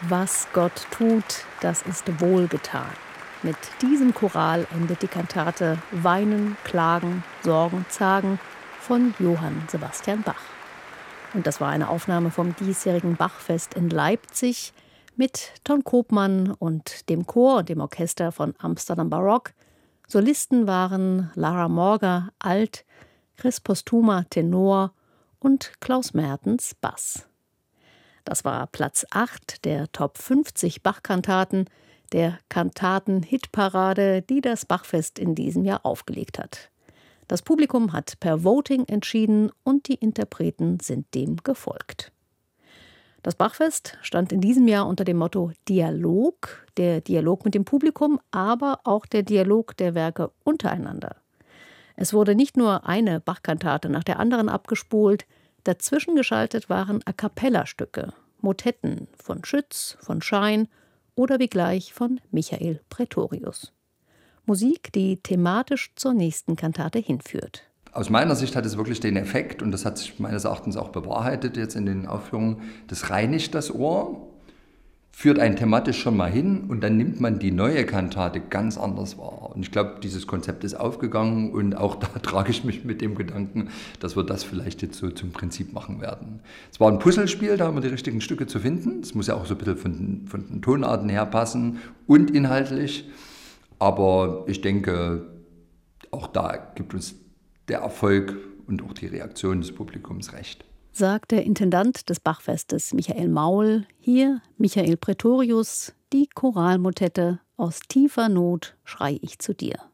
Was Gott tut, das ist wohlgetan. Mit diesem Choral endet die Kantate Weinen, Klagen, Sorgen, Zagen von Johann Sebastian Bach. Und das war eine Aufnahme vom diesjährigen Bachfest in Leipzig mit Ton Koopman und dem Chor und dem Orchester von Amsterdam Baroque. Solisten waren Lara Morga, Alt, Chris Postuma, Tenor und Klaus Mertens, Bass. Das war Platz 8 der Top 50 Bach-Kantaten, der Kantaten-Hitparade, die das Bachfest in diesem Jahr aufgelegt hat. Das Publikum hat per Voting entschieden und die Interpreten sind dem gefolgt. Das Bachfest stand in diesem Jahr unter dem Motto Dialog, der Dialog mit dem Publikum, aber auch der Dialog der Werke untereinander. Es wurde nicht nur eine Bach-Kantate nach der anderen abgespult, dazwischen geschaltet waren A-cappella-Stücke, Motetten von Schütz, von Schein oder wie gleich von Michael Praetorius. Musik, die thematisch zur nächsten Kantate hinführt. Aus meiner Sicht hat es wirklich den Effekt, und das hat sich meines Erachtens auch bewahrheitet jetzt in den Aufführungen, das reinigt das Ohr, führt einen thematisch schon mal hin und dann nimmt man die neue Kantate ganz anders wahr. Und ich glaube, dieses Konzept ist aufgegangen und auch da trage ich mich mit dem Gedanken, dass wir das vielleicht jetzt so zum Prinzip machen werden. Es war ein Puzzlespiel, da immer die richtigen Stücke zu finden. Es muss ja auch so ein bisschen von den Tonarten her passen und inhaltlich. Aber ich denke, auch da gibt uns der Erfolg und auch die Reaktion des Publikums recht. Sagt der Intendant des Bachfestes Michael Maul, hier Michael Praetorius, die Choralmotette Aus tiefer Not schrei ich zu dir.